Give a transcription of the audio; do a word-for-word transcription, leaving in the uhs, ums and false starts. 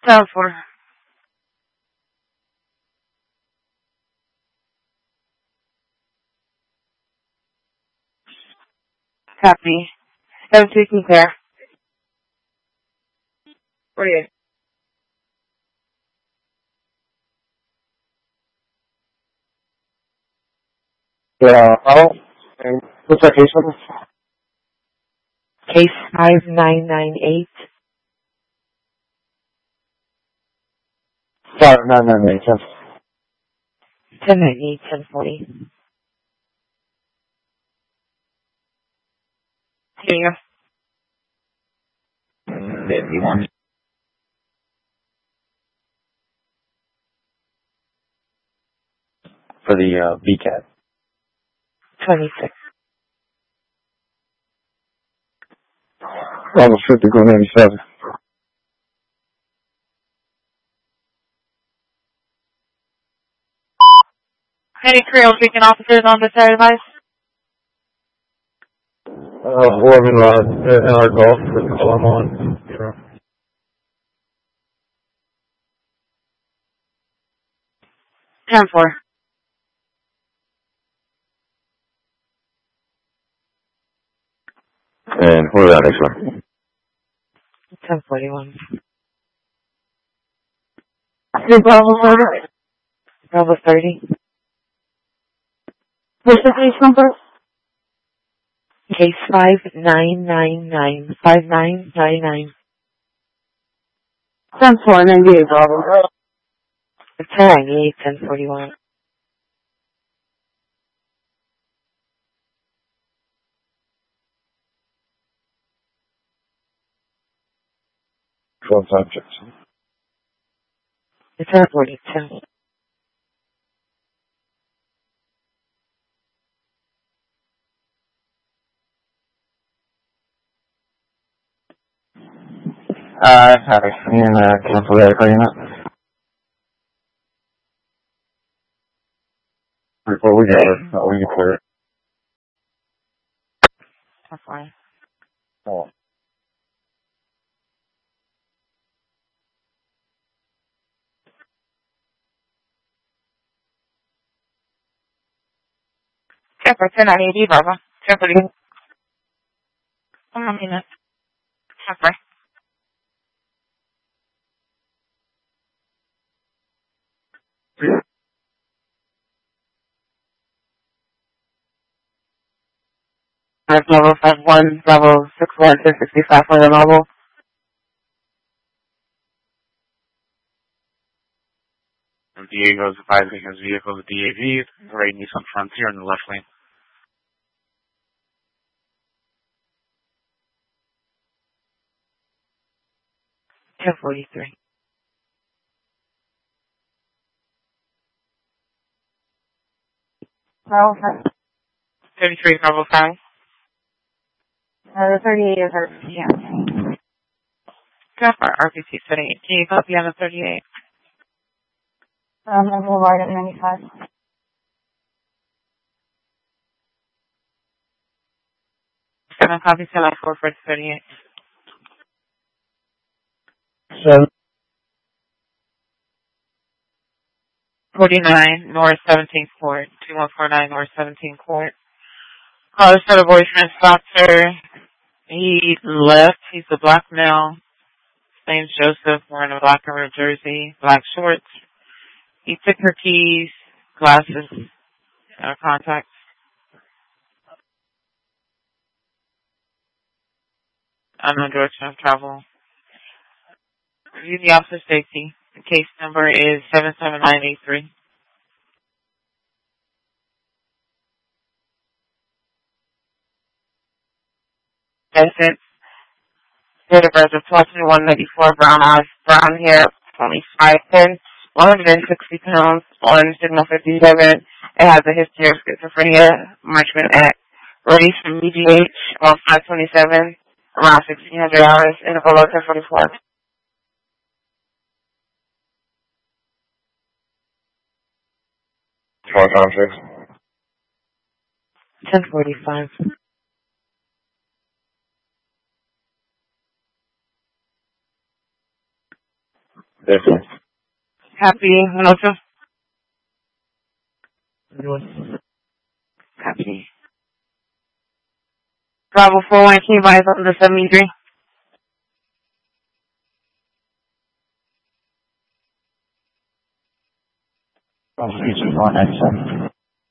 ten four. Copy. seven two can clear. forty-eight. Yeah, oh, and what's that case number? Case five nine nine eight. Sorry, no, no, no, ten. ten ninety-eight, ten forty. Here you go. fifty-one. For the, uh, V CAT. twenty-six. Almost fifty, go ninety-seven. Any Creole speaking officers on the side advice? Uh, eleven, uh, in our golf, for the call I'm on. Sure. ten four. And what was that next one? ten forty-one. Bravo murder. Bravo thirty. What's the case number? Case five nine nine nine. five nine nine nine. ten four ninety-eight, Bravo. ten ninety-eight, ten forty-one. twelve subjects. It's ten forty-two. Uh, sorry. You can, uh, cancel that, are you not? Before we get it, no, we can clear it. That's fine. Oh. ten for ten ninety-eight, Bravo. ten forty. One minute. ten for. That's level five one, level six one, two sixty-five for the mobile. Diego's advising his vehicle with D A V, right Nissan Frontier in the left lane. ten forty-three. Bravo five. thirty-three, Bravo five. Uh, the thirty-eight is our, yeah. Got our R P C setting. Can you copy on the thirty-eight? Um, I'm Boulevard at ninety-five. Seven copy, seven four for thirty-eight. Seven. forty-nine, North seventeenth Court. two one four nine North seventeenth Court. Caller said a boyfriend stopped her. He left. He's a black male. His name's Joseph, wearing a black and red jersey, black shorts. He took her keys, glasses, and her contacts. Unknown direction of travel. Review the officer's safety. The case number is seven seven nine eight three. That's it. Date of birth of twelve twenty-one ninety-four, brown eyes, brown hair, twenty-five ten, one hundred sixty pounds, orange signal fifty-seven. It has a history of schizophrenia, Marchman Act. Released from B G H on five twenty-seven, around sixteen hundred hours, interval of ten forty-four. twelve times six. ten forty-five. Definitely. Happy, Anocha? Anyone? Happy. Bravo four one, can you buy us on the seventy-three? Bravo three two one, ninety-seven.